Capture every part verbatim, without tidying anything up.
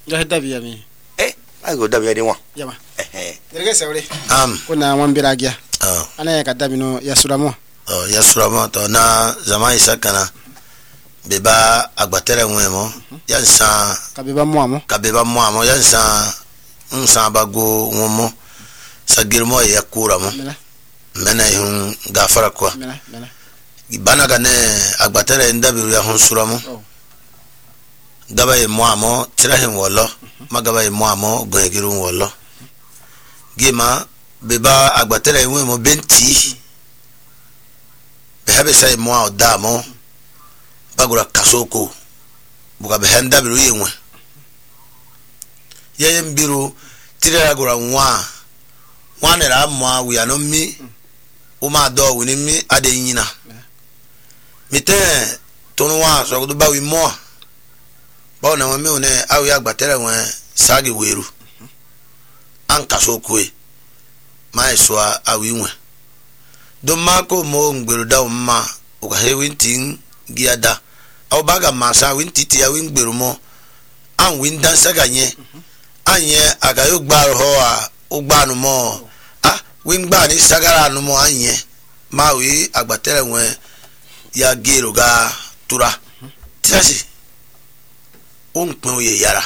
ya dabi ya mi eh ago dabi ya de wa yama eh derge sawre am kuna wan biragia oh ana ya ka dabi no ya suramo oh ya suramo to na zama isakana beba agbatere nwemo ya nsa kabeba moamo kabeba moamo ya nsa nsa bago nwomo sagirmo ya kuramo mena yun gafara kwa mena mena bana gane agbatere ndabiru ya hun suramo gaba ye moamo tirahin wolo magaba ye moamo goyegiru wolo gima beba agbatere nwemo benti behabe sai moa damo bagura kasoko buka behenda biru yenwe yeye mbiru tira gura nwa wane ra mwa wi no mi o ma do wi ni mi ade yina mite tonu wa so do ba wi mo ba na mi one awi agbatere won sagi weru an kasoko e mai so awi nwe do mako mo ngberu da ma o ka hewintin giada au baga masa wintiti ya wingberu mo an windan saganye anye agayo gbaro ho a ugbanu mo ah wingba ni sagara nu mo anye mawi agbatere won ya gero ga tura tirasi on pin oye yara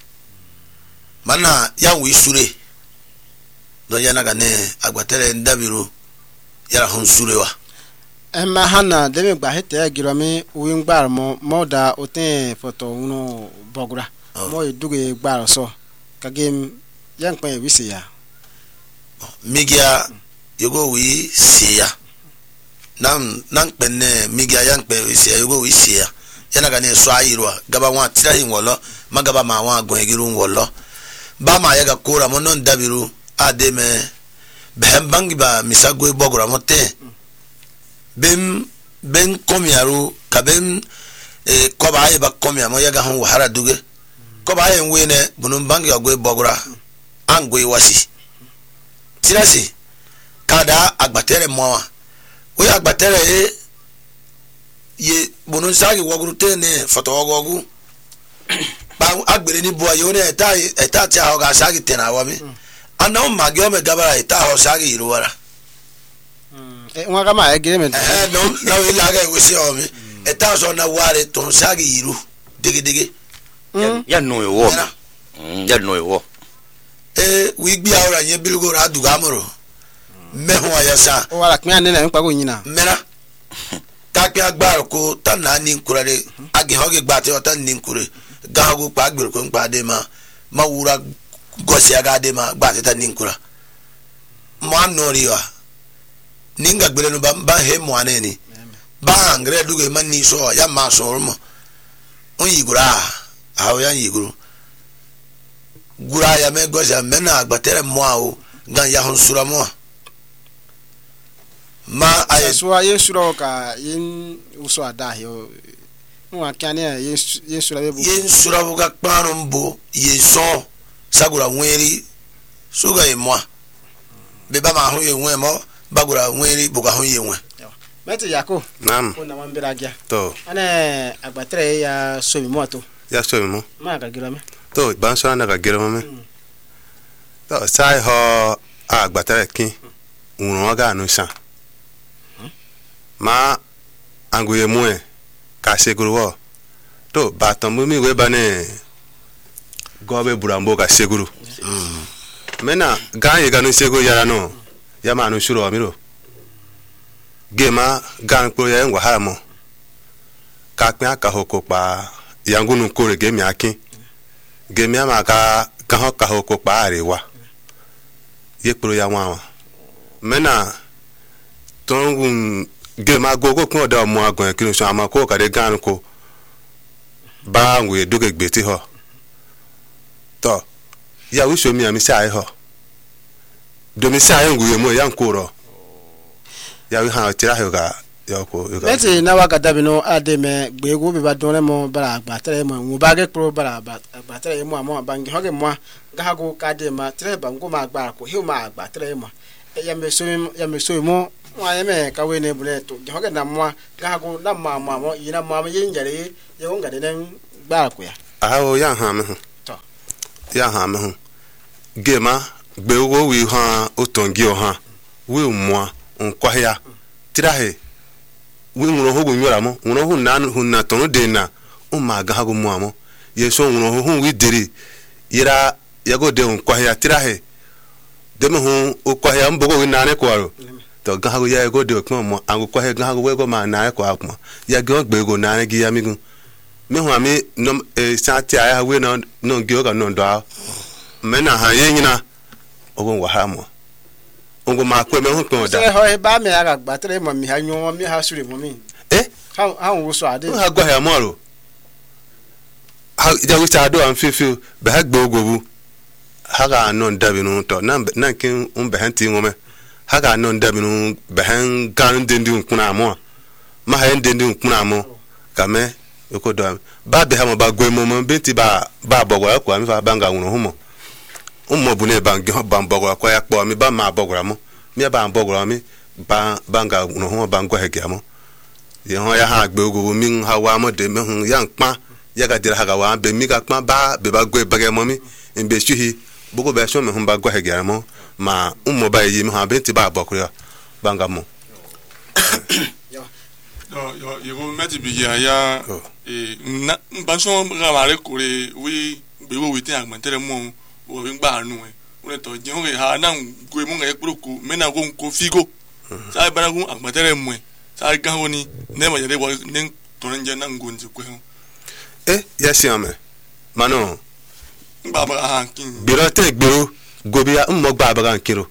mana ya wi sure do yana ga ne agbatere ndabiru yara hun surewa emma hana demi gba hete girami wingbar mo moda otin photo uno bogura mo iduge gbaro so kagem yankpan wisi ya migia yogo wi siya nan nan penne migia yankpan wisi ya yogo wi siya yana ga ne so ayirwa gaba wa tirahin wolo magaba ma wa goyegiru wolo ba ma yaga kora mo non dabiru ademe behem bangi ba misago bogura mo te bem ben komiaru kabem e koba ay ba komia mo yaga hon wahara duge koba ay wene bunun bangi agwe bogura angwe wasi tirasi kada agbatere mo we agbatere e ye bunun sagi woguru tene foto wogogu ba agbere ni bo ayo ne eta eta ti a ga sagi tena wa mi ana ma ge o me gabara eta ho sagi iruwara e won ga ma agreement eh no na we la ga we se o mi e ta so na ware ton sagi iru dege dege ya no yo ya no yo eh we gbi awra yen bilgo ra duga moro me ho ayasa o wala kyan ne na npa go nyina mera ka pe agbaro ko ta na ni nkurare age hoge gba te o ta ni nkure ga go pa agbero ko npa de ma ma wura gosi aga de ma gba te ta ni nkura mo anoriwa ninga gbere no ba ba he mo aneni ba ngre duge mani so ya ma so mo on yigura awo ya yiguru gura ya me goja mena agbatere mo awo gan ya hon sura mo ma ay so ayen sura ka yin uso ada yo nwa kane yin yin sura be bu yin sura bu ka paro mbo ye so sagura nweri suga e mo be ba ma ho ye nwe mo bagura nweri buga ho ye nwe meti yako Naam. kuna mambira gya To. ane agbatere ya sobi moto Ya so mo. ma ka girame To ban so na ka gero me. To sai ho agbatare kin. Unro ga nu san. Ma anguye mu e ka seguru wo. To baton mu mi we bane gobe burambo ka seguru. Mm. Mena ga ye ga nu seguru yara no. Ya ma nu shuro mi ro. Gema gan ko ye ngwa ha mo. Ka pin aka hoko pa yangunu kore gemi akin. Gemi ama ka kan ho ka hoko pa arewa. Ye pro ya wa. Mena tongun gema gogo kun oda mo agun kinu so ama ko ka de gan ko. Ba ngwe doge gbeti ho. To ya wi so mi ami sai ho. Do mi sai ngwe mo ya nkoro. Ya wi ha tira ho ga yoko yoga meti na waka dabino ademe gbego be badone mo bara agbatere mo mu bage pro bara agbatere mo amo bangi hoge mo gahago kade ma tre bango ma agba ko he ma agbatere mo ya me so ya me so mo wa ya me ka we ne bule to hoge na mo gahago na ma mo mo yina mo yin jare ye wonga de nen gba ko ya ah o ya ha me to ya ha me hu gema gbe wo wi ha otongi o ha wi mo nkwa ya tirahe wi nwuro ho go nyora mo nwuro hu na hu na tonu de na o ma ga ha go mo amo ye so nwuro hu wi deri yira ya go de nkwa ya tirahe de me hu o kwa ya mbogo wi na ne kwaro to ga ha go ya go de okmo mo an kwa ya ga ha go we go ma na kwa akmo ya go gbe go na ne gi ya mi gu me hu ami no e sati aya we no no gi o ga no ndo me na ha ye nyina ogo wa ha mo ogo ma kwe me hu ko da se ho e ba me aga gbatre mo mi ha nyo mi ha sure mo mi eh ha ha wo so ade ha gwa ya mo ro ha ja wi ta do am fifi be ha gbo ogo bu ha ga no ndabi no to na na kin un be han ti ngome ha ga no ndabi no be han kan de ndi nkuna mo ma ha de ndi nkuna mo ka me oko do ba be ha mo ba gwe mo mo be ti ba ba bogwa kwa mi fa banga wonu hu mo ummo bu ne bangi ho ban bogwa kwa ya kpo mi ba ma bogwa mo mi ba bogwa mi ba banga wonu hu ba ngwa hege mo ye ho ya ha gbe ogo mi ha wa mo de me hu ya npa ya ga dira ha ga wa be mi ga pa ba be ba gwe bage mo mi mbe shuhi bugo be so me hu ba gwa hege mo ma ummo ba yi mi ha be ti ba bogwa banga mo yo yo yo meti bi ya ya e na ba so ga mare ko re wi be wo wi ti agmantere mo wo bi gba anu e wo to je ho ha na gwe mo ga ekporo me na go ko figo sa ba na go agmantere mo sa ga ho ni ne ma je de wo ne to nje na ngo nje ko eh yes yame mano ba ba ha kin biro te gbero gobia mmo gba ba nkiro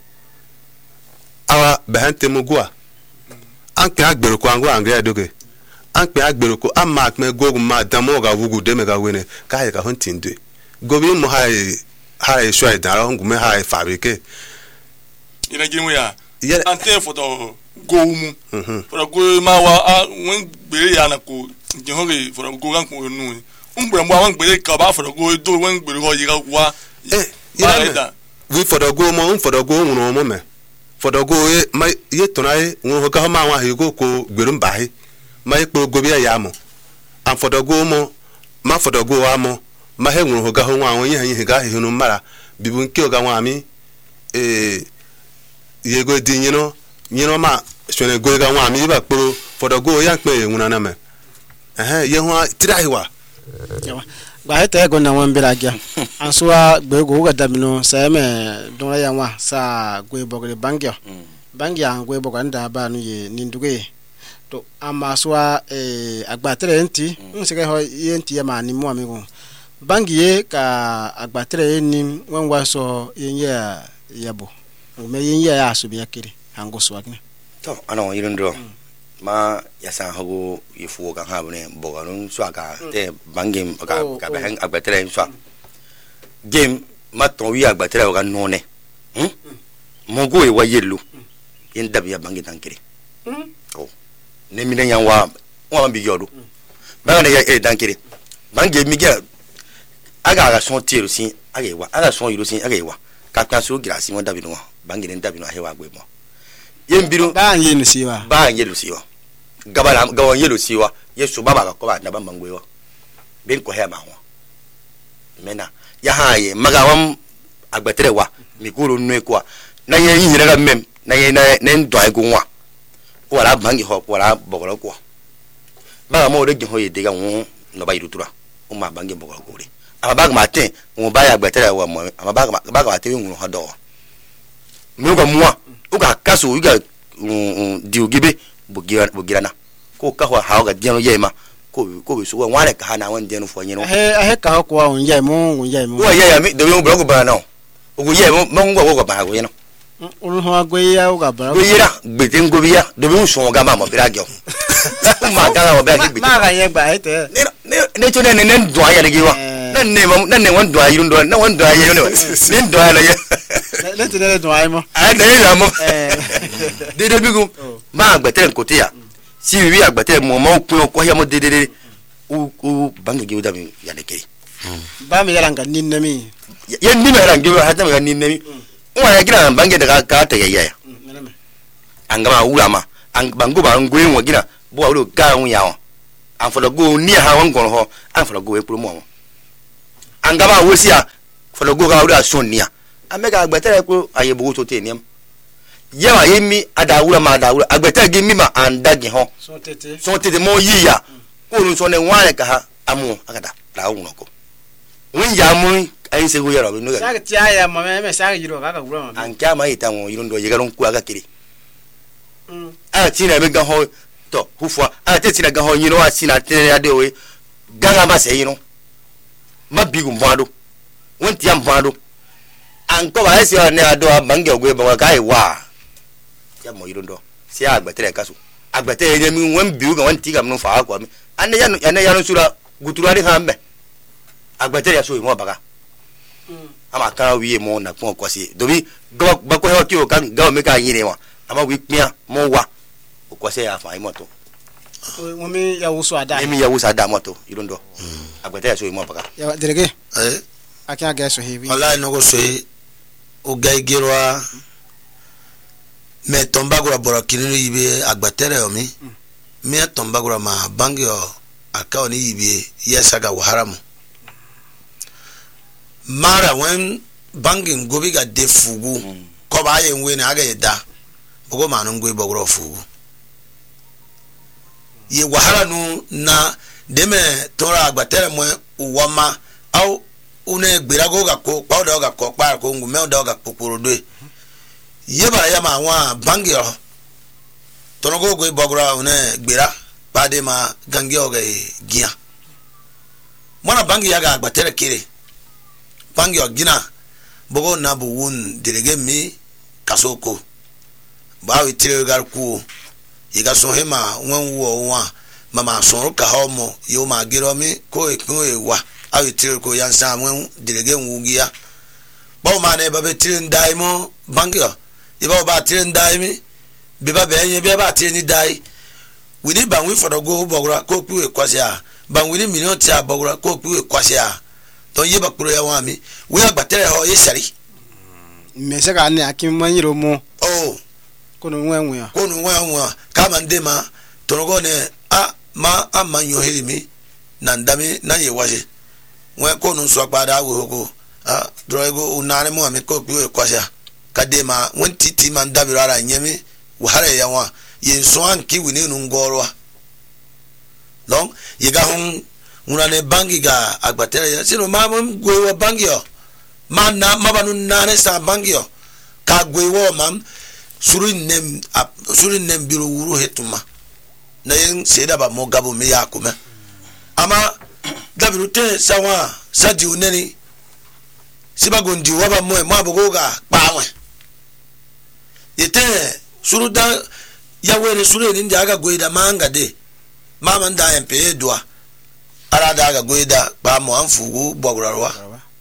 awa behante mugwa anke agbero ko angwa angre adoge anke agbero ko amma me gogu ma damo ga wugu de me ga wene ka ye ka huntinde gobi mo hai hai shoi da ngu me hai fabrike ina gimu ya Yeah. ante foto go mu for go ma wa won gbere ya na ko je ho ge for go gan ko nu un gbere mo won gbere ka ba for go do won gbere ho yi ga wa eh ina we for the go mo un for the go nwu mo me for the go e ma ye tonai won ho ka ma wa he go ko gbere mba he ma ye po gobi ya mo and for the go mo ma for the go wa mo ma he nwu ho ga ho wa won ye he ga he nu mara bibu nke o ga wa mi eh yego di nyino nyino ma swene go ga wa mi ba kporo for the go ya pe nwuna na me eh ye ho trai wa yawa ba heta go na wan bira gya ansuwa gbe go ga dabino sa me don ya wa sa go bogre bangya bangya go bogre nda ba nu ye ninduge to amaswa eh agbatere enti nsege ho ye enti ya ma ni mo ami go bangiye ka agbatere ni wan wa so yenye yabo me yenye ya asubi yakiri hango swagna to ano yirundo ma yasa hago yifu kan habne bogarun swaga te bangem ka ka ben agbatere swa game ma ton wi agbatere ga none hm mogo e wa yelu yin dabiya bangi tankiri hm oh ne mi yan wa wa bi yodo ba ne ya e tankiri bangi mi ga aga ga son tiro sin aga wa aga son yiro sin aga wa ka ka so grasi mo dabi no bangi ne dabi no hewa gbe mo yen biro ba yenu siwa ba yelu siwa gabala gawan yelu siwa yesu baba ka ko ba na ba mangwe wa ben ko he ma ho mena ya ha ye magawam agbatere wa mi kuro nu ko na ye yin ga mem na ye na ne ndo ai gunwa wala bangi ho wala bogoro ko ba mo de ho ye de ga won no ba yirutura o ma bangi bogoro ko re ama ba ma ten won ba ya agbatere wa mo ama ba ba ga te won ho do mi ko mo o ga kaso o ga di ogibe bugira bugirana ko ka ho ha ga diano ye ma ko ko bi so wa le ka na won diano fo yin no he he ka ho ko wa on ye mo on ye mo wo ye ya mi de mo blogo ba na o go ye mo mo ngo go ba go yin no on ho agwe ya o ga ba go yira gbe te ngo bi ya de mo so ga ma mo bira gyo ma ga wa ba gbe ma ga ye gba hete ne ne to ne ne ndo ya de gi wa na ne mo na ne won ndo ayi ndo na won ndo ayi no ne ndo ya le ye le te ne ndo ayi mo a de ya mo de de bigu ma agbetere nkote ya si wi agbetere mo mo kun ko ya mo de de u u bangi gi da mi ya de kiri ba mi yaran ga ninna mi ye ni me ran gi ha ta ga ni ne mi wa ya gina bangi da ka ta ya ya angama ura ma ang bangu ba ngwe wo gina bo wa ga wu ya o an fo go ni ha won gon ho an fo go e pro mo angama wo si a fodo go ga ura sonnia amega agbetere ko ayebugo to teniam yawa yemi adawura ma adawura agbetere gi mi ma andagi ho so tete so tete mo yiya ko nu so ne wan ka ha amu akada la wu noko won ya mu ayin se go yara no saga tia ya ma me saga yiro ka ka wura ma anka ma ita won yiro ndo yegaron ku aga kiri mm a tina me ga ho to hufwa a te tina ga ho yiro asina tere ade we ganga ba se yiro ma bigu mbado won tia mbado anko ba ese ne ado abange ogwe ba ga iwa ya mo yiro ndo si agbetere kaso agbetere ye mi won biu ga won ti ga no fa akwa mi ane ya ane ya no sura guturari hambe agbetere ya so mo baga mm ama ka wiye mo na pon kwasi dobi go ba ko he ki o kan ga o me ka yin wa ama wi pia mo wa o kwase ya fa imoto wo mi ya wuso ada emi ya wusa da moto yiro ndo agbetere so mo baga ya derege eh akia ga so heavy wala no go so o ga igirwa me tombagura bora kinini yibe agbatere omi me tombagura ma bangio aka oni yibe yesaga waharamu mara when bangin gobi ga de fugu mm. ko ba ye nwe na aga yeda bogo manu ngwe bogoro fugu ye wahara nu na deme tora agbatere mo uwama au une gbirago ga ko pa oda ga ko pa ko ngu me oda ga kokoro do ye ba ya ma wa bangio tonogo go bogoro une gbira ba de ma gangio ga gia mona bangi ya ga agbatere kire bangi ogina bogo na bu wun direge mi kasoko ba wi tire gar ku yiga so hema won wo wa mama so ka homo yo ma gero mi ko e ko e wa awi tire ko yan sa won direge wugia ba ma ne ba be tire ndai mo bangi o iba ba tire ndai mi be ba be yen be ba tire ni dai we ni ban wi for go bogura ko ku e kwase a ban wi ni million ti a bogura ko ku e kwase a to ye bakuro ya wami we agbatere ho ye sari me se ka ne akim manyiro mo oh kono nwenwe ya kono nwenwe kama ndema tonogo ne a ma amanyo helimi na ndami na ye waje we kono so agbada wo ko a droego unare mo ami ko ku e kwasha kadema won titi man ndami rara nyemi wahare ya wa ye so anki wini nu ngorwa long ye ga hun unane bangi ga agbatere ya sino mama gwewo bangio mana mabanu nane sa bangio ka gwewo mam suru nem suru nem biro wuru hetuma na yin seda ba mo gabo me yakuma ama dabiru te sawa sadi uneni sibagondi waba mo mo abogoga pawe yete suru da yawe suru ni ndaga gweda manga de mama nda empe doa ara daga goida ba mo anfugu bogurarwa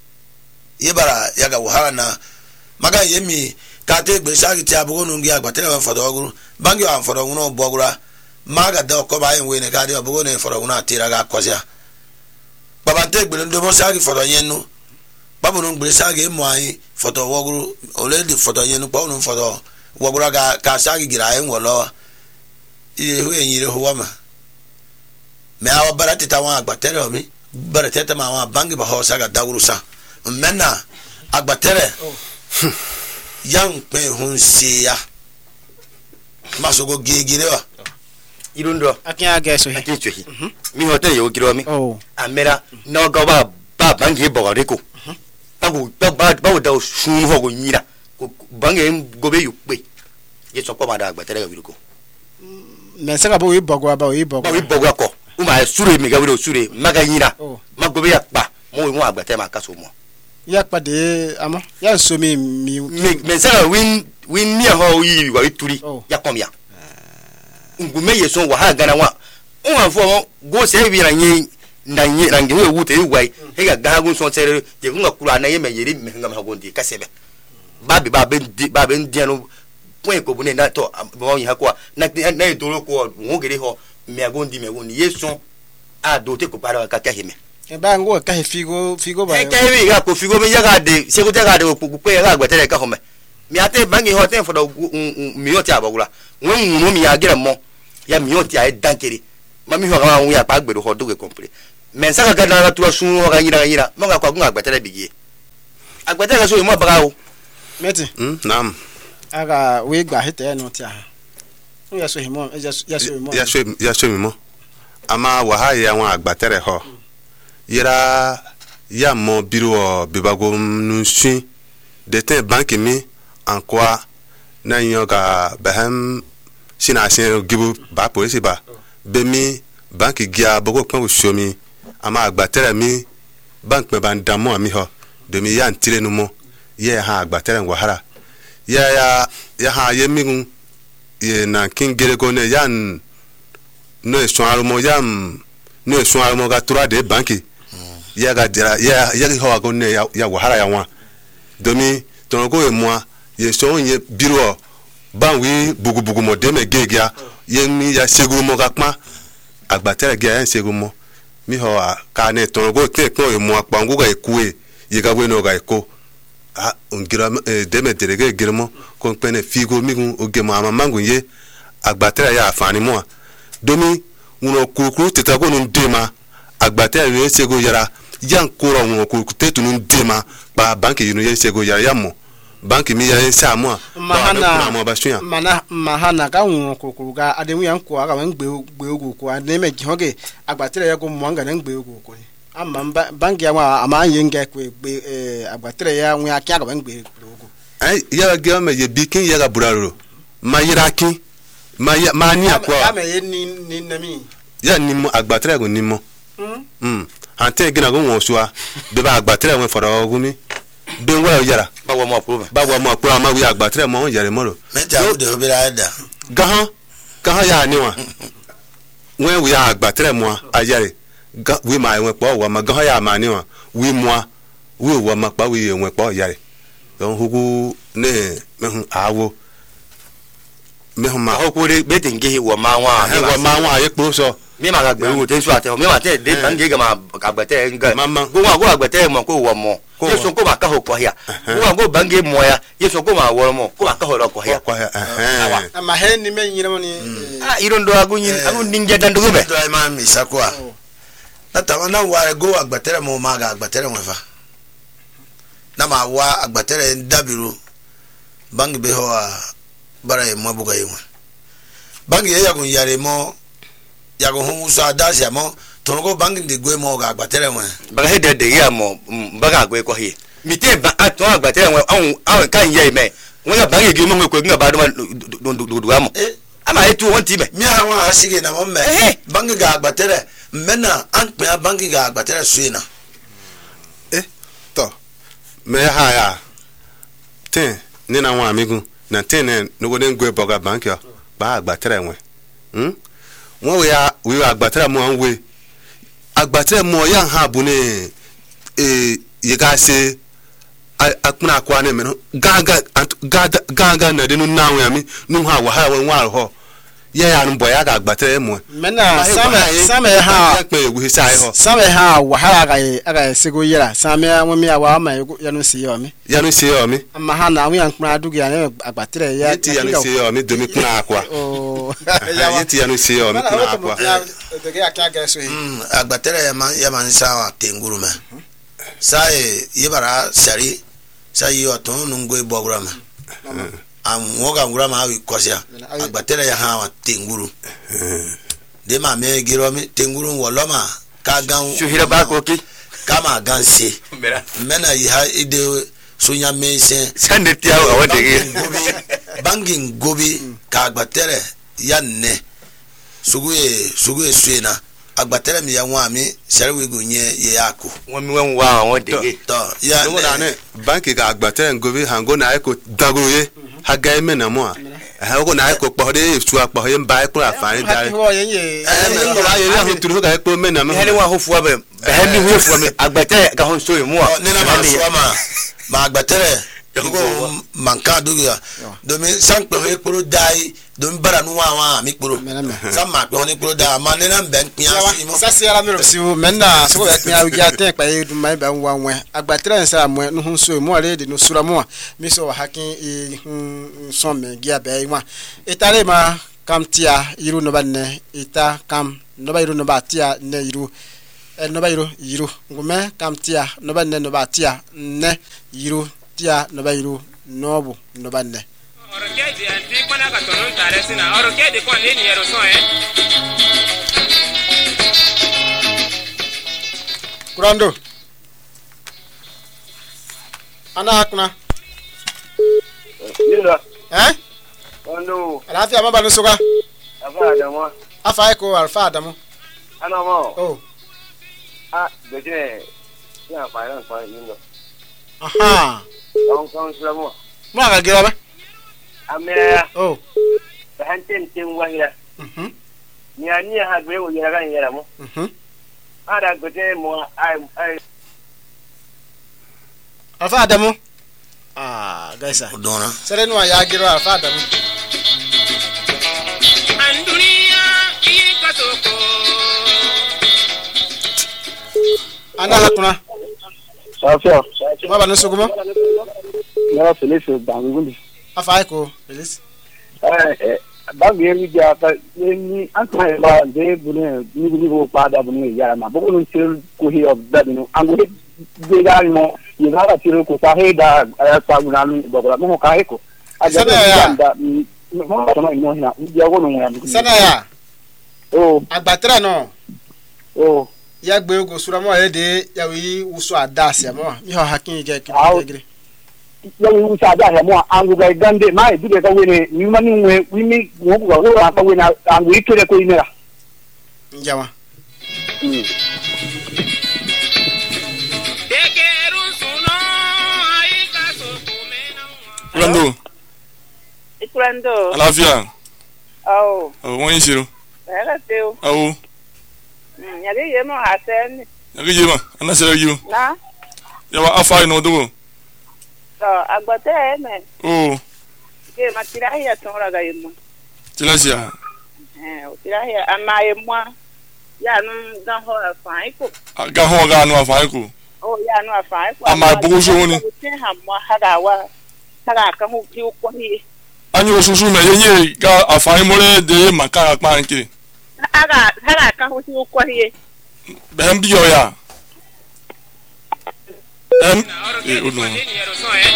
yebara yaga wahana maga yemi kate gbe shagi ti abugo nungi agbatere wa fodo oguru bangi wa fodo nguno bogura maga da ko ba yin we ne kade abugo ne fodo nguno atira ga kwasya baba te gbe ndo mo shagi fodo yenu babu nun gbe shagi mo ayin fodo oguru already fodo yenu pa onu fodo ogura ga ka shagi gira yin wolo ile hu yin ile huwa ma me awa barati ta wa agbatere omi barati ta ma wa bangi ba ho saga dawurusa menna agbatere yang pe hun sia masogo gegire wa irundo akia ga so he ati chuhi mi hotel yo giro mi oh amera no go ba ba bangi bogore ko bagu ba ba da sun ho go nyira bangi go be yu pe ye so ko ba da agbatere ga wiruko me se ka bo wi bogwa ba wi bogwa ba wi bogwa ko uma sure mi ga wiro sure maga nyira oh mago be ya pa mo mo agbatere ma kaso mo ya pade ama ya so mi mi me sara win win ni ho yi wa ituri Oh. ya kom ya ngume yeso wa ha gana wa on fo go se bi na nyi na nyi na ngi we wute wai he ga ga gun so tere je kun ga kula na ye me yeri me ngam ha gondi kasebe ba bi ba ben ba ben dia no point ko bune na to bo yi ha ko na na to ko wo gere ho me gondi me gondi yeso a do te ko para ka ka hime e ba ngo ka he figo figo ba e ka wi ga ko figo me ya ga de se ko te ga de ko ko pe ga gbetere ka ho me mi ate bangi ho te fo do mi o ti abogula won nu mi ya gere mo ya mi o ti ai dankere mami ho ga won ya pa gbero ho do ke compre men saka ga na tu asun ho ga yira yira mo ga kwa gun agbetere bigie agbatere ka so mo baga o meti mm nam aga we gba hete no tia ya so himo ya so himo ya so ya so mi mo ama wa ha ya won agbatere ho yira ya mo biro bibago nunsin de ten banki mi en quoi na yoga bahem sina sin gibu ba police ba be mi banki gia bogo kan so mi ama agbatere mi bank me ban damo mi ho de mi ya ntire nu mo ye ha agbatere ngwahara ya ya ya ha ye mi ye na kingere ko ne yan no so arumo yam no so arumo ga tura de banki ya ga dira ya ya ho ko ne ya ya wahara ya wa domi ton ko e moi ye so ye biro ban wi bugu bugu mo de me gegia ye mi ya seguru mo ga pa agbatere ge yan seguru mo mi ho ka ne ton ko te ko e moi pa ngu ga ekue ye ga we no ga eko a ungira de me derege girmo ko pene figo mi gun oge mo ama mangu ye agbatere ya afani mo domi uno kukuru teta ko nun dema agbatere ye sego yara yan koro uno kukuru tetu nun dema ba banki yunu ye sego yara yamo banki mi ya sa mo mahana mana mahana ka uno kukuru ga ademu yan ko aga wen gbe gbe ogu ko ade me gihoge agbatere ya ko mo anga na gbe ogu ko amma banki ya ma ama yenga ko gbe agbatere ya nwe akia ga wen gbe ogu ai ya ga me ye bikin ya ga buraro ma yiraki ma ya ma ni akwa ya me ye ni ni nami ya ni mo agbatere go ni mo mm mm ante gina go won soa be ba agbatere won foro ogumi be wa yara ba wa mo approve ba wa mo approve ma wi agbatere mo yare mo ro meta o de obira da gahan gahan ya ni wa wen wi agbatere mo ayare wi ma won po wa ma gahan ya ma ni wa wi mo wi wa ma pa wi won po yare don hugu ne mehun awo mehun ma o ko re be tinge wa ma wa wa ma wa ye po so mi ma ga gbe wo te so ate mi ma te de bange ga ma agbatere nga go wa go agbatere mo ko wo mo yeso ko ma ka ho ko ya go wa go bange mo ya yeso ko ma wo mo ko ma ka ho ro ko ya ko ya eh ama he ni me nyira mo ni ah iron do agu nyin agu ninja dan do be do ai ma mi sakwa na ta na wa go agbatere mo ma ga agbatere won fa na ma wa agbatere ndabiru bangi be ho bara e mo buga yiwa bangi ya kun yare mo ya ko hu sa da sia mo to ko bangi de gwe mo ga agbatere won ba he de de ya mo ba ga gwe ko hi mi te ba ato agbatere won awun awun kan ye me won ya bangi gi mo ngwe ko nga ba do do do amo ama etu won ti me mi awon asige na mo me bangi ga agbatere mena an pe bangi ga agbatere suina eh to me ha ya ten ni na wa amigun na ten ne no go den gwe boga bank yo ba agbatere won hm won we ya we agbatere mo an we agbatere mo ya ha bu ne eh ye ga se akuna akwa ne me no gaga gaga gaga na de no na we ami no ha wa ha won wa ho ye ya no boya ga agbatere mo mena same same ha pe egu hisa ho same ha wa ha ga aga sego yera same mo mi awa ma ya no si yo mi ya no si yo mi amma ha na we ankura adugu ya ne agbatere ya ti ya no si yo mi do mi kuna akwa oh ya ti ya no si yo mi kuna akwa de ga ka ga so yi mm agbatere ya man ya man sa wa tenguru me sai yebara sari sai yo ton nungwe bograma am woga ngurama awi kosia agbatere ya ha wa tenguru de ma me giro mi tenguru woloma ka gan shuhira ba ko ki kama ganse mena yi ha ide sunya mense sande tia wa wode bangin gobi ka agbatere ya ne suguye suguye suena agbatere mi ya nwa mi serwe gonye ye yako won mi won wa won de to ya no na ne banki ga agbatere ngobi hango na eko dagoye ha ga me na mo ha ko na eko po de su apo ye mba eko afani dare eh me no ba ye ya ho turu ga eko me na me he ni wa ho fu abe he ni ho fu me agbatere ga ho so yi mo ni na ma so ma ma agbatere ko manka dugia domi sanpe he kporo dai domi bara nu wa wa mi kporo sama pe oni kporo da ma ni na ben pin asi mo sase ara mi ro si wo menna so be pin awi ja ten pa e du mai ba nwa nwa agbatere nsa mo nu hu so mo re de no sura mo mi so hakin e so me gia be nwa itare ma kam tia iru no ba ne ita kam no ba iru no ba tia ne iru no ba yiro yiro ngume kam tia no ba ne no ba tia ne yiro tia no ba yiro no bu no ba ne orokedi anti kona ka tonon tare sina orokedi kon ni yero so eh kurando ana hakuna Nila. eh Kwando. alafia maba nusuka Afa Adamu. afa eko alfa adamu Ana mo. oh Ah, beje. Ya finance fa yindo. aha Kong kong slamo. mo ga gira ba Amya. oh Hanten tin wahira. mhm Ni ani ha gbe wo yara kan yara mo. mhm Ada beje mo ai ai alfa adamu ah gaisa dona sere no ya gira alfa adamu andunia iye katoko ana hakuna Safia. maba nusuka mo Na Felice bangundi. afa eko please Eh bangu yemi ja ka ni anta ba de bune ni ni ko pada bune yara ma bo no sel ko he of that no angu de ga no ye ga ka tiro ko sa he da sa guna no bo ko mo ka he ko aja da mo ma no no hina ya go no ya sana ya oh agbatra no oh ya gbe ogo sura mo e de ya wi wuso adase mo mi ho hakin je ki gire ya wu sa da ya mo angu ga gande ma e duke ka we ni ni ma ni we wi mi wo ko go ra ka we na angu ikere ko imera njama dekeru suno ai katoko mena Kurando. Ikurando. Alafia. Oh. Oh, wọ́n yín ṣe o. Bẹ́ẹ̀ ṣe o. Awo. Mm, yàrá yẹ mọ̀ àtẹ́ni. Yàgé yé ma, ana ṣe yí o. Na. Yàwá afa iná ọdún o. Tọ́ àgbọ̀tẹ́ ẹ̀ mẹ́. O. Kí ẹ ma tira yẹ tún ra ga yẹ mọ́. Tila ṣe a. Ẹ̀ o tira yẹ ama yẹ mọ́. Yànú gan hɔ àfàn ikò. Ga hàn ga anu afa kò. O yànú àfàn ikò. Ama ìbúkú sówó ni. Àwọn ọmọ tí hàn mọ́ hága wa hága kan kí ó kọ́ yé. Anyi o susu mẹ yẹn yẹ ga afa yín mọ́lẹ́ de yé ma kára pa n kiri. Hága hága kan kí ó kọ́ yé. Bẹ́ẹ̀ bí yọ ya. Ẹm ee o orokedi dùn. kon ni yero so eh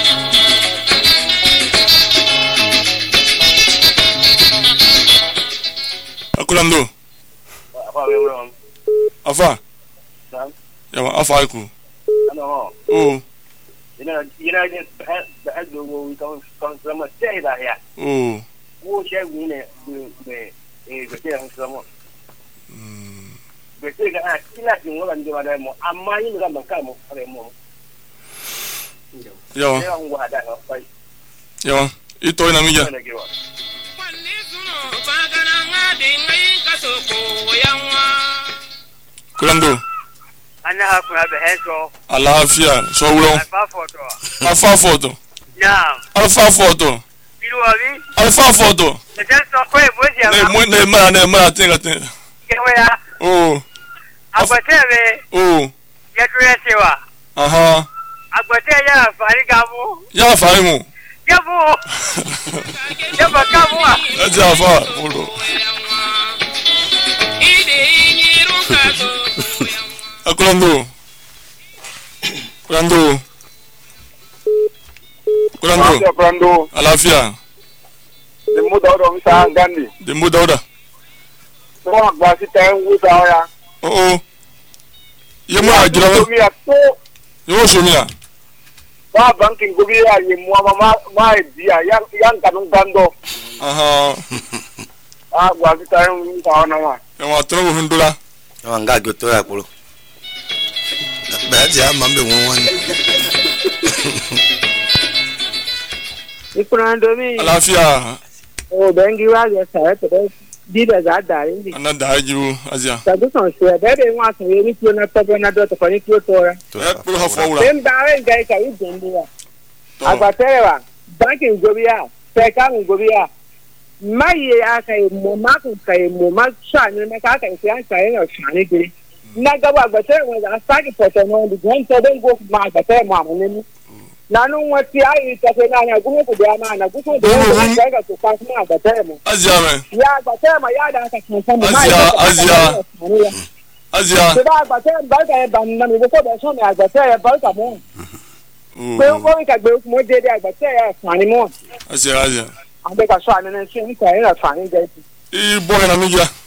Akulando. afa we we Afa. Sam. Yàwá afa kò. ana mo O. ina ina je da ajo wo wi kan kan slamo sai da ya O. wo she wi ne be eh be ke kan slamo be ke ga ina tin wala ndi wala mo amma yin ga maka mo are mo Yàwá. ya ngwa da ga pai Yàwá. Ito ina mi ja. na ge wa kwanni suno bagana ngadi ngai katoko yanwa Kurando. ana ha kuna be heso Alafia. Sọ wúlọ. fa photo Alfa foto. na Alfa foto. ilu abi Alfa foto. se so ko e mo ya Ne mo ne mara ne mara tenga tenga. ke wa ya O. agbote be O. ye ture se wa Aha. agbote ya fari ga mu Ya fa mu. ye bu ye ba ka mu a Ẹ jẹ́ àfa. Mo lọ. ide nyiru katoko yanwa Akulando. Kurando. Kurando. Brando, Alafia. the mother of San Gandhi. De mo dauda. So, was it time with our O o. Ye mo ajira mo. me a so Yo so mi a. ba banking go be a you mama my dear young cannon bando. Aha. Ah, was it time with our nama. Ẹ ma tọrọ wo ndola. Yàwá nga gbé tó yà kúrò. bẹ́ẹ̀ tí a máa ń bẹ̀ wọ́n wọ́n ni. Ikurando mi. Alafia. O bengi wa ge sa e to di da za da yin. Ana da jiru azia. Sabu son se be be wa so ye ni ti na to be na do to ko ni ti o to ra. Ẹ kúrò ha fọ wura. Dem da re ga ka yi dembu wa. Tọ. Agbatere wa. Banking go biya. Peka go biya. Mai aka yi mo ma ku kai mo ma sha ni na ka ka sai an sai na sha ni gire. Na ga ba agbatere wa za sa ki poto no di gon to den go ma agbatere ma mo ni. Nanu wati ayi ta se na ya gumo ku da ma na gumo da ya ga to fa ma agbatere mo. Azia me. Ya agbatere ma ya da ka kan san ma. Azia, Azia. Asia. Se ba agba te ba ka ba na mi ko be so mi agba te ba ka mo. Pe o ko ka gbe mo de de agba te ya fa ni mo. Asia Asia. Ande ka so ani na se ni ka ira fa ni je. I boy na mi ya.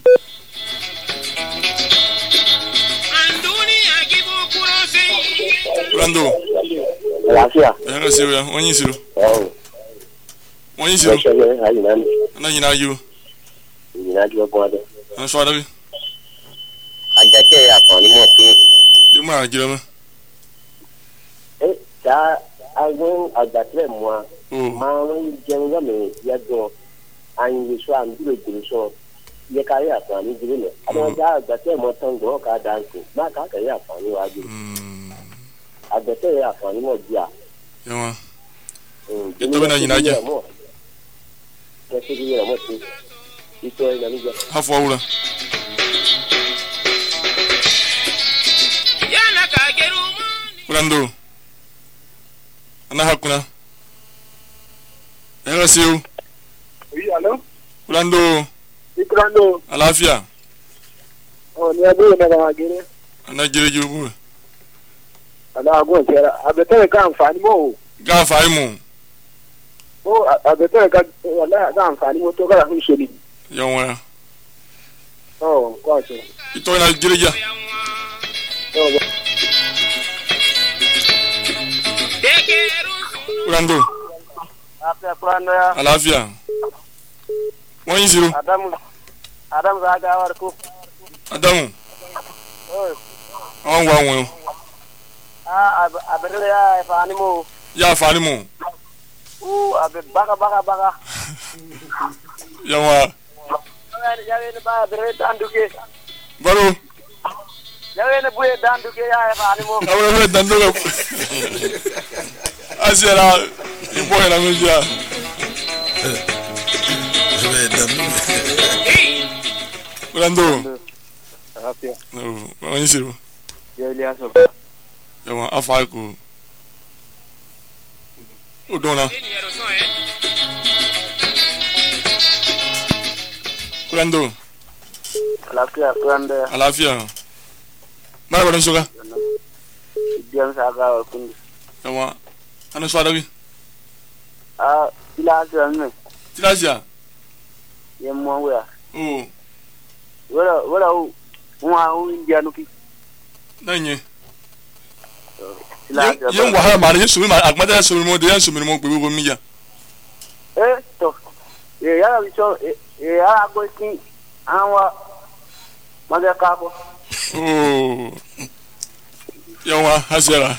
Rando. Gracias. Era se ya, onyi siru. Oh. Onyi siru. Ayi na ni. Na nyina yu. Ni na jo bo de. Na so adabi. Agake ya ko ni mo tu. Yu ma jira ma. Eh, da agun agatre mo. Oh. Ma no jenga me ya do. An yi so am duro duro so. Ye ka ya ko ni duro le. Ado da agatre mo tan go ka dance. Ma ka ka ya ko ni wa ju. Mm. Agate ya ko ni mo dia. Yawa. Mm. Ito ba na nyina je? Ke ti ni mo ti. Ito na ni je. Hafu awura. Yana ka geru mo. Rando. Ana hakuna. Era se eu. Oui, allô? Rando. Ikrando. Alafia. Oh, ni abu na ga gere. Ana jire jubu. Ala agu sera. Abete ka amfani mo. Ga fa imu. Oh, abete ka wala ga amfani mo to ga hin sheli. Yawa. Oh, ko so. Ito na jire ja. Oh, Rando. apa kuranda ya? Alafia. Onyi siru. Adam Adam za ga warku. Adamu. Oh. Awon wa won. Ah, abere ya afani mo. Ya fa ni mu. Uh, abe baka baka baka. Yawa. Ya ne ba abere danduke. Baro. Ya ne buye danduke ya afani mo. Awon le dando ga. Asiera. Ibo na mi ja. Rando. Afia. No, onyi siru. Ya ile aso. Yawa afa ko. Odona. Rando. Alafia kuranda. Alafia. Mara bana suga. Diam sa ga warku. Yawa. Ana so adabi. Ah, ila aso ne. Tilasia. Ye mo wa. Oh. Wala wala u wa u india nuki. Nanye. Ila aso. Yen wahala mari yesu mi agmada so mi mo de yesu mi mo pe go mi ya. Eh, to. Ye ya bi so e ya go ki anwa maga ka ko. Oh. Yawa hasera.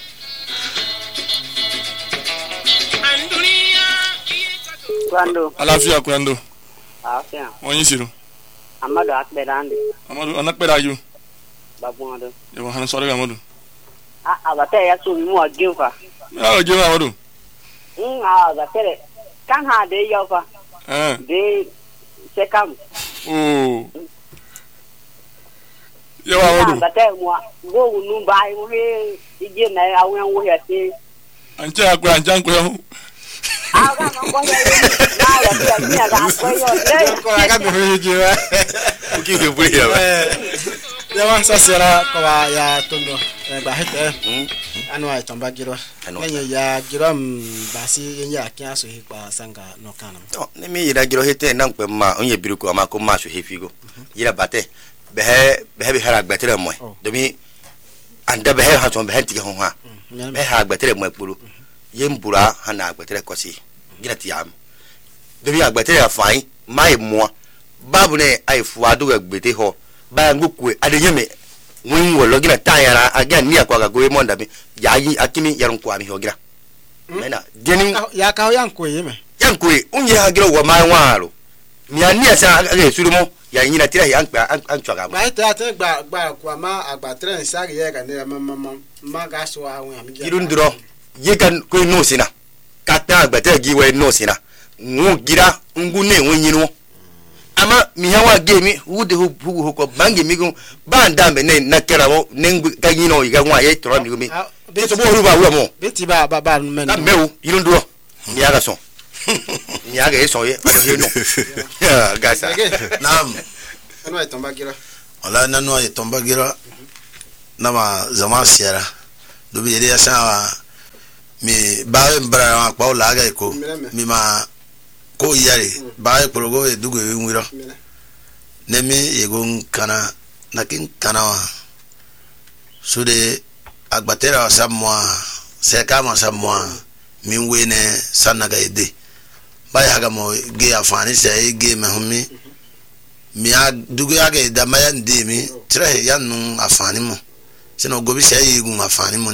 Kurando. Alafia kurando. Afia. Onyi siru. Amadu akberande. Amadu anakpera yu. Babunado. Yawa hana so ga Amadu. Ah, abate ya so mi mo agifa. Ah, je Amadu. Mm, ah, abate kan ha de yo fa. Eh. De sekam. Oh. Yawa Amadu. Abate mo go nu bai mo he ije na awon wo ya se. Anje akwa anje anko yo. Ah, ga no ko ya na ya ya ni ga ko yo. Ko aga me ji wa. Uki ke buri ya. Yawa sasera ko wa ya tondo. Ba hete. Anu ai tamba giro. Nenye ya giro basi yenya akia so hipa sanga no kana. To ne mi yira giro hete na nkwe ma onye biru ko ma ko ma so hefigo. Yira bate. Behe behe behe agbetere mo. Domi anda behe ha ton behe tike ho ha. Behe agbetere mo ekpuru. Yembura ha na agbetere kosi. Gira ti am. Domi agbetere afai mai mo. Babu ne ai fuadu agbete ho. Ba ngukwe adeyeme. Win wo logina tayara again ni akwa go monda mi yayi akimi yarun kwa mi hogira. Mena deni Ya ka yan ko yeme. yankwe unye hagira wo mai waro. Mi ani asa aga surumo ya nyina tira ya ankpa antwaga ma. Ba ite ate gba gba kwa ma agba tren sagi ye ga ne ma ma ma ga so awon ami ga. Girundro ye kan ko no sina. Kata agbata gi we no sina. Ngu gira ngu ne wonyinu. Ama mi hawa gemi wude hu hu ko bangi mi gun banda me ne na kerawo ne ka yino iga nwa ye toro mi gumi. Be so bo ru ba wo mo. Beti ba ba ba men. Na mewu girundro. Mi aga so. Mi aga eso ye. Ya gasa. Naam. Anu ai tamba giro. wala na no yetomba gira na ma zama siara do bi ya sa mi ba mbra ma pa ola ga ko mi ma ko yare ba ko go e dugo e nwiro ne mi yego kana na kin kana wa so de agbatera sa mo se ka mo sa mo mi wene sana ga ede ba ya ga mo ge afani se ge me humi mi a dugo ya ga da ma ya ndi mi tre ya nu afani mo se no go bi se yegu afani mo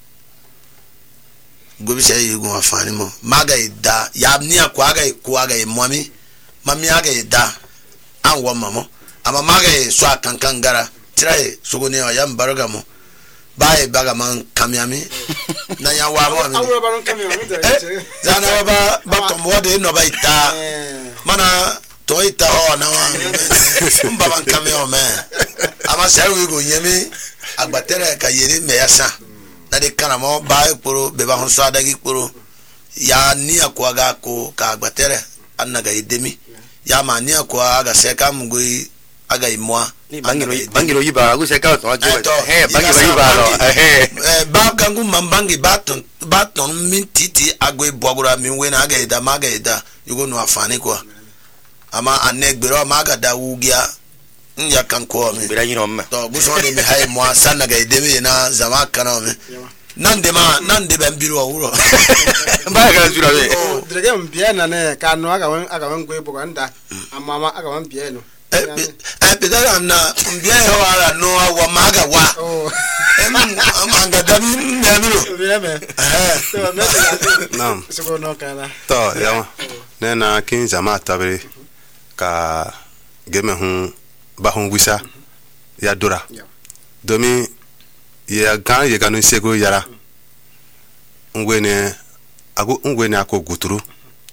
go bi se yegu afani mo maga ida ya ni akwa ga ko ga mo mi mami aga ida an wa mamo ama maga so akankan gara tre so go ne ya mbaraga mo bae baga man kamiami na ya wa mo mi awro baron kamiami eh zana ba ba to mo de no ba ita mana to ita ho na wa mba man kamio me ama sai we go yemi agbatere ka yeri me yasa na de kana mo bae poro be ba ho so adagi poro ya ni akwa ga ko ka agbatere annaga idemi ya ma ni akwa aga se ka mgoi aga imwa ni bangiro bangiro yiba ku se ka to eh bangiro yiba lo eh eh ba gangu mambangi baton baton min titi agwe bogura min we na aga ida maga ida yugo no afani kwa ama anegbero maga da wugia nya kan ko mi bira yino me to bu so de mi hay mo sana ga ide mi na zama kana mi nande ma nande ben biro wuro ba ga jura be o drege mbia na ne ka no aga wan aga wan gwe boga nda amama aga wan bia no eh bidara na mbia ho ara no wa maga wa oh amanga da mi na biro bia me eh to me te Naam. so go no kana to ya ne na kin jama tabere ka geme hu ba hu wisa ya dora domi ya gan ye ganu sego yara ngwene ago ngwene ako guturu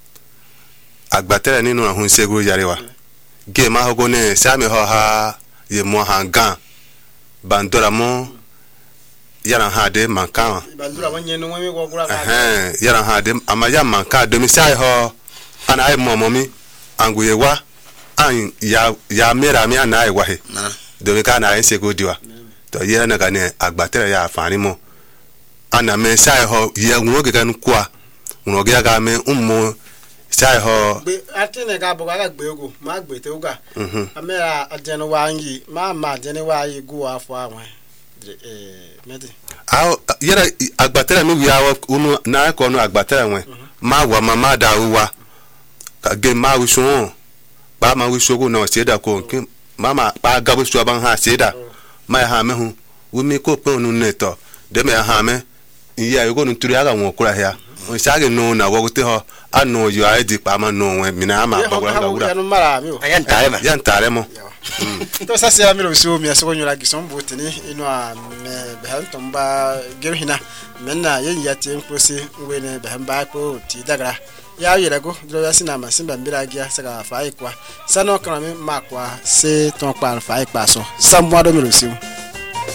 agbatera ninu hu sego yarewa ge ma hogo ne sami ho ha ye mo ha gan bandora mo yara ha de mankan bandura wanye no wemi go gura ka eh yara ha de ama ya mankan domi sai ho ana ai mo mo mi anguye wa an ya ya mera mi ana ai wa he domi ka na ai sego diwa to ye na ka ne agbatera ya afani mo ana me sai ho ye nwo ge kan kwa nwo ge ga me ummo sai ho be atine ga boga ga gbe ego ma gbe te uga mhm amera adene wangi ma ma adene wa yi go afọ anwe eh medi aw yera agbatera mi wi awo unu na ko nu agbatera nwe ma wa mama da uwa ka ge ma wi so ba ma wi so go no se da ko kin mama pa ga bu so ban ha se da ma ha me hu wi mi ko pe onu neto de me ha me iya yo go nu turi aga won kura ya o sage no na wo te ho anu yo ai di pa ma no we mi na ma ba gura ga gura no mara mi o ayan tare ma yan tare mo to sa se amiro so mi aso nyura gison botini ino a me behan tomba gerhina menna yen yati enkosi ngwene behan ba ko ti dagara ya yere go dro ya sinama simba mbira gia saka fa ikwa sano kana mi makwa se ton pa fa ikwa so samwa do mi lo si